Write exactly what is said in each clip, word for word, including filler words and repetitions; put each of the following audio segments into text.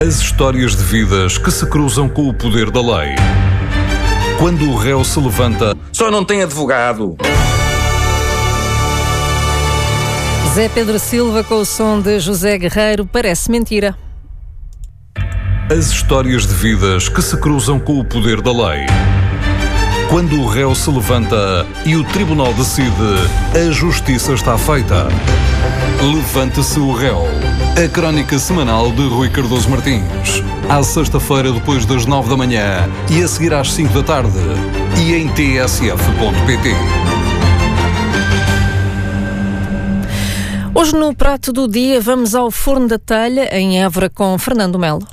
As histórias de vidas que se cruzam com o poder da lei. Quando o réu se levanta... Só não tem advogado. Zé Pedro Silva com o som de José Guerreiro, parece mentira. As histórias de vidas que se cruzam com o poder da lei. Quando o réu se levanta e o tribunal decide, a justiça está feita. Levante-se o réu. A crónica semanal de Rui Cardoso Martins. À sexta-feira, depois das nove da manhã e a seguir às cinco da tarde. E em t s f ponto p t. Hoje no Prato do Dia vamos ao Forno da Telha, em Évora, com Fernando Melo.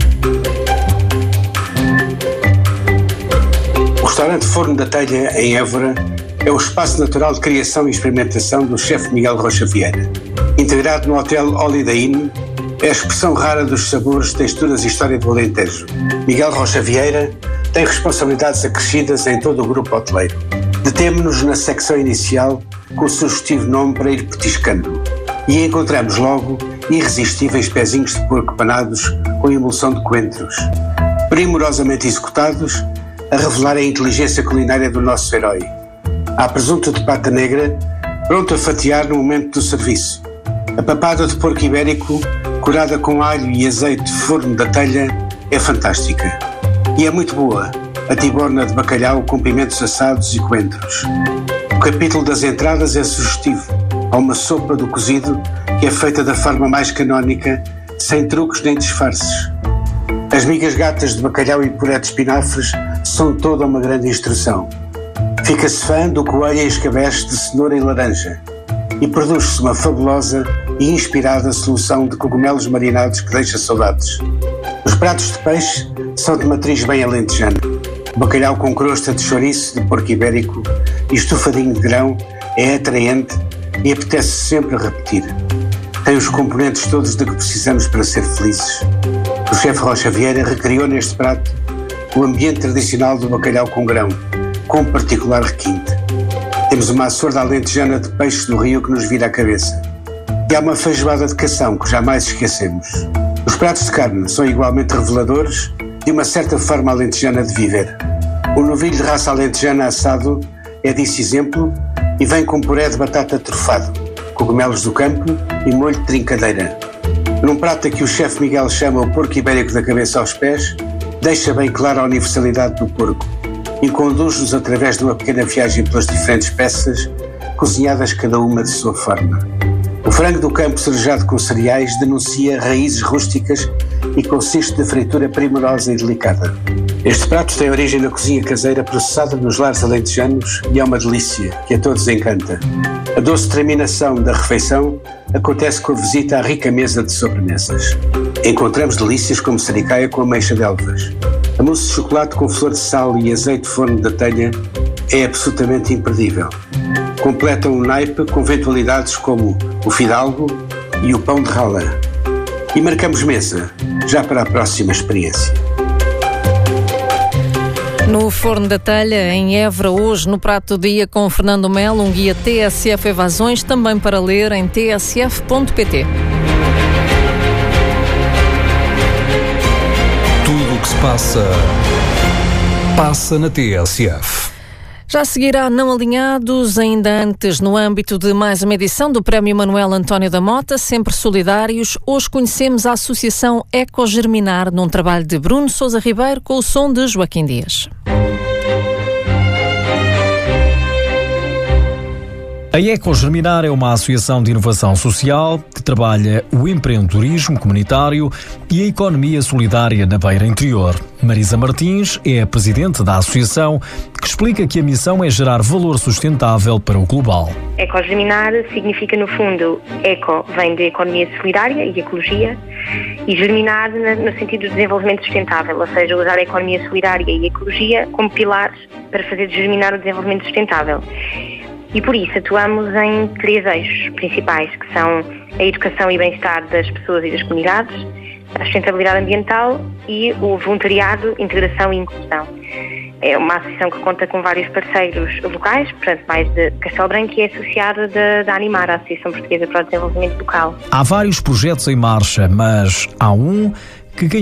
O restaurante Forno da Telha, em Évora, é o espaço natural de criação e experimentação do chefe Miguel Rocha Vieira. Integrado no Hotel Holiday Inn, é a expressão rara dos sabores, texturas e história do Alentejo. Miguel Rocha Vieira tem responsabilidades acrescidas em todo o grupo hoteleiro. Detemo-nos na secção inicial com o sugestivo nome para ir petiscando e encontramos logo irresistíveis pezinhos de porco panados com emulsão de coentros, primorosamente executados, a revelar a inteligência culinária do nosso herói. Há presunto de pata negra, pronto a fatiar no momento do serviço. A papada de porco ibérico, curada com alho e azeite de Forno da Telha, é fantástica. E é muito boa a tiborna de bacalhau com pimentos assados e coentros. O capítulo das entradas é sugestivo. Há uma sopa do cozido que é feita da forma mais canónica, sem truques nem disfarces. As migas gatas de bacalhau e puré de espinafres são toda uma grande instrução. Fica-se fã do coelho em escabeche de cenoura e laranja e produz-se uma fabulosa e inspirada solução de cogumelos marinados que deixa saudades. Os pratos de peixe são de matriz bem alentejana. Bacalhau com crosta de chouriço de porco ibérico e estufadinho de grão é atraente e apetece sempre a repetir. Tem os componentes todos de que precisamos para ser felizes. O chefe Rocha Vieira recriou neste prato o ambiente tradicional do bacalhau com grão, com particular requinte. Temos uma açorda alentejana de peixe do rio que nos vira a cabeça. E há uma feijoada de cação que jamais esquecemos. Os pratos de carne são igualmente reveladores de uma certa forma alentejana de viver. O novilho de raça alentejana assado é disso exemplo e vem com puré de batata trufado, cogumelos do campo e molho de trincadeira. Num prato a que o chefe Miguel chama o porco ibérico da cabeça aos pés, deixa bem clara a universalidade do porco e conduz-nos através de uma pequena viagem pelas diferentes peças, cozinhadas cada uma de sua forma. O frango do campo cerejado com cereais denuncia raízes rústicas e consiste de fritura primorosa e delicada. Este prato tem origem na cozinha caseira processada nos lares alentejanos e é uma delícia que a todos encanta. A doce terminação da refeição acontece com a visita à rica mesa de sobremesas. Encontramos delícias como sericaia com ameixa de elvas. A mousse de chocolate com flor de sal e azeite de Forno da Telha é absolutamente imperdível. Completam o naipe com eventualidades como o fidalgo e o pão de rala. E marcamos mesa, já para a próxima experiência. No Forno da Telha, em Évora, hoje no Prato do Dia com Fernando Melo, um guia T S F Evasões, também para ler em t s f ponto p t. Tudo o que se passa, passa na T S F. Já seguirá Não Alinhados, ainda antes, no âmbito de mais uma edição do Prémio Manuel António da Mota, sempre solidários. Hoje conhecemos a Associação Ecogerminar, num trabalho de Bruno Sousa Ribeiro, com o som de Joaquim Dias. A Ecogerminar é uma associação de inovação social que trabalha o empreendedorismo comunitário e a economia solidária na Beira Interior. Marisa Martins é a presidente da associação, que explica que a missão é gerar valor sustentável para o global. Ecogerminar significa, no fundo, eco vem de economia solidária e ecologia, e germinar no sentido de desenvolvimento sustentável, ou seja, usar a economia solidária e a ecologia como pilares para fazer germinar o desenvolvimento sustentável. E por isso atuamos em três eixos principais, que são a educação e bem-estar das pessoas e das comunidades, a sustentabilidade ambiental e o voluntariado, integração e inclusão. É uma associação que conta com vários parceiros locais, portanto mais de Castelo Branco, e é associada da Animar, a Associação Portuguesa para o Desenvolvimento Local. Há vários projetos em marcha, mas há um